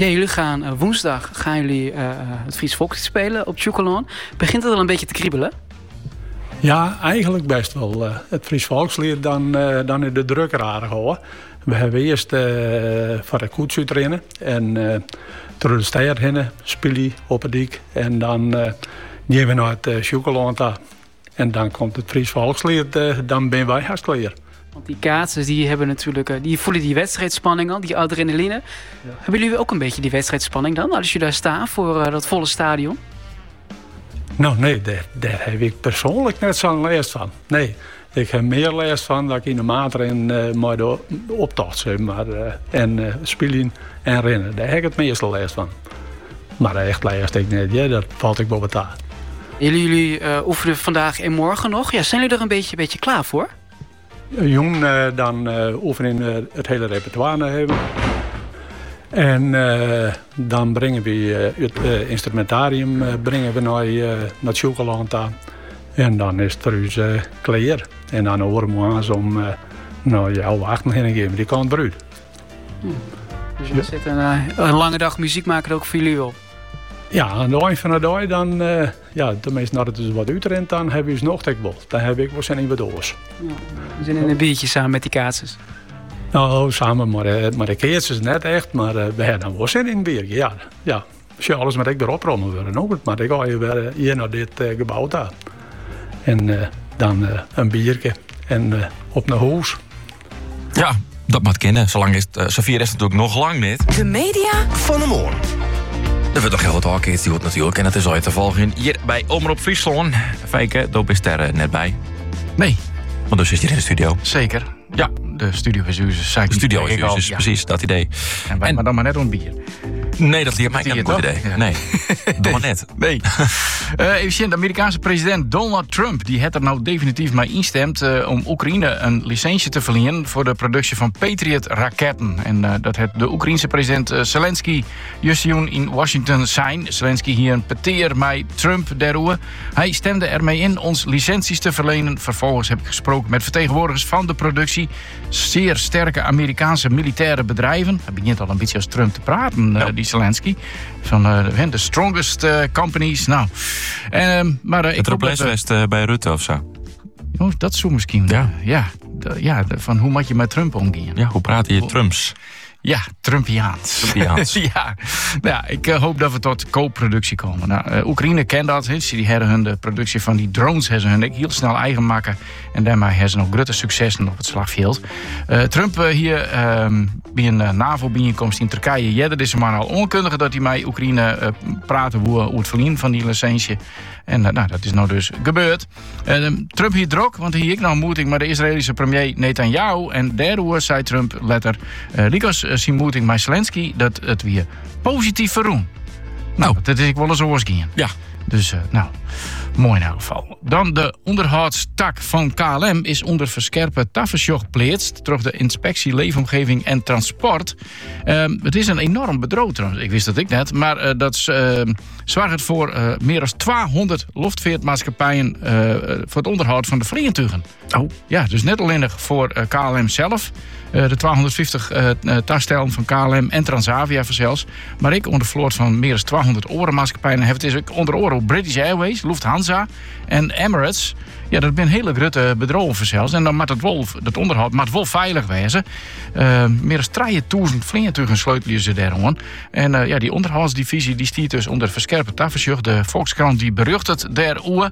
Ja, jullie gaan woensdag het Fries Volkslied spelen op Tjoekeloon. Begint het al een beetje te kriebelen? Ja, eigenlijk best wel. Het Fries Volkslied dan in de drukker aardig hoor. We hebben eerst voor de koets uitrennen en door de stad heen spelen op het dik. En dan gaan we naar het Tjoekeloon toe. En dan komt het Fries Volkslied, dan ben wij haast klaar. Want die kaatsers die hebben natuurlijk, die voelen die wedstrijdspanning al, die adrenaline. Ja. Hebben jullie ook een beetje die wedstrijdspanning dan, als je daar staat voor dat volle stadion? Nou nee, daar heb ik persoonlijk net zo'n last van. Nee, ik heb meer last van dat ik in de maatren maar optocht zeg maar, en spelen en rennen. Daar heb ik het meeste last van. Maar echt last ik net, ja, dat valt ik boven aan. Jullie oefenen vandaag en morgen nog. Ja, zijn jullie er een beetje klaar voor? Jong, dan oefenen het hele repertoire hebben. En dan brengen we het instrumentarium brengen we naar Tjoekeland aan. En dan is het voor ons klaar. En dan horen we aan om jouw wachten heen te geven. Die kan het bruid. Dus er zit een lange dag muziek maken ook voor jullie op? Ja, aan de eind van de dag dan, tenminste nadat het dus wat uitrent, dan hebben we dus nog tekbol. Dan heb ik wel zin in wat doos. Ja, we zijn in een biertje samen met die kaatsers. Nou, samen maar de keertjes net echt, maar we hebben dan wel zin in een biertje, ja. Als je alles met ik erop rollen willen ook, maar ik ga je weer hier naar dit gebouw daar. En dan een biertje en op naar huis. Ja, dat moet kennen. Zolang is het, Sofie is natuurlijk nog lang niet. De media van de morgen. Er wordt nog heel wat hockey's die wordt natuurlijk. En dat is uit te volgen hier bij Omroep Friesland. Fijke, daar is er net bij. Nee. Want dus is hier in de studio. Zeker. Ja. De studio is Uzes. De studio is Uzes, precies, dat idee. En maar dan maar net een bier. Nee, dat lijkt mij geen goed idee. Ja. Nee, doe maar net. Nee. Even zien, de Amerikaanse president Donald Trump die heeft er nou definitief mee instemd om Oekraïne een licentie te verlenen voor de productie van Patriot-raketten. En dat heeft de Oekraïense president Zelensky juist in Washington zijn. Zelensky hier een peteer met Trump daarover. Hij stemde ermee in ons licenties te verlenen. Vervolgens heb ik gesproken met vertegenwoordigers van de productie. Zeer sterke Amerikaanse militaire bedrijven. Hij begint al een beetje als Trump te praten, die Zelensky. Van de strongest companies. Nou, maar het Robles bij Rutte of zo? Oh, dat zo misschien. Ja, van hoe moet je met Trump omgaan? Ja, hoe praat je Trumps? Ja, Trumpiaans. Ja, ik hoop dat we tot co-productie komen. Nou, Oekraïne kent dat. Die hebben hun de productie van die drones heel snel eigen maken. En daarmee hebben ze nog grote successen op het slagveld. Trump hier bij een NAVO-bijeenkomst in Turkije. Ja, dat is maar al onkundige dat hij met Oekraïne praten hoe het verliezen van die licentie. En dat is nou dus gebeurd. Trump hier drok, want hier ik nou ontmoeting met de Israëlische premier Netanyahu. En daardoor zei Trump letter Likos zijn ontmoeting met Zelensky dat het weer positief verroen. Nou, dat is ik wel eens oorzaak. Ja. Dus, mooi in elk geval. Dan de onderhoudstak van KLM is onder verscherpen tafersjoch geplaatst. Terug de inspectie Leefomgeving en Transport. Het is een enorm bedrijf trouwens. Ik wist dat ik net. Maar dat zorgt voor meer dan 200 luchtvaartmaatschappijen voor het onderhoud van de vliegtuigen. Oh. Ja, dus net alleen nog voor KLM zelf. De 250 tastellen van KLM en Transavia zelfs. Maar ik onder vloot van meer dan 200 orenmaatschappijen heb het is ook onder oren British Airways, Lufthansa en Emirates. Ja, dat zijn hele grote bedrijven zelfs. En dan moet het onderhoud moet wel veilig wezen. Meer dan 3000 vliegtuigen sleutelen ze daarom. En die onderhoudsdivisie die stiert dus onder verscherpen tafersjoch. De Volkskrant die berucht het daarover.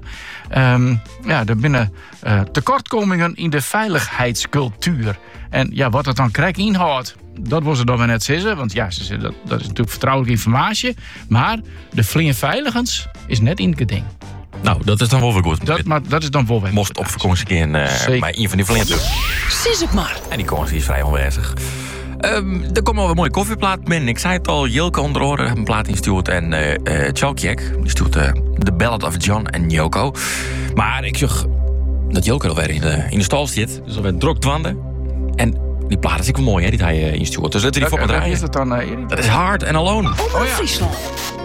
Er binnen tekortkomingen in de veiligheidscultuur. En ja, wat het dan krijgt inhoudt, dat was het dan weer net zeggen. Want ja, ze zeggen, dat is natuurlijk vertrouwelijke informatie. Maar de vliegveiligens is net in het ding. Nou, dat is dan wel weer goed. Dat is dan wel weer. Mocht op vakantie keer bij een van die vliegtuigen. Zie het maar. En die kans is vrij onwijzig. Er komt wel een mooie koffieplaat binnen. Ik zei het al, Jilke onder oren een plaat instuurt. En Chalkjek, die stuurt The Ballad of John en Yoko. Maar ik zag dat Jilke alweer in de stal zit. Dus alweer druk dwanden. En die plaat is ook wel mooi, hè, die hij instuurt. Dus dat is die voor me draaien. Is dat dan, Erik? Dat is Hard and Alone. Friesland.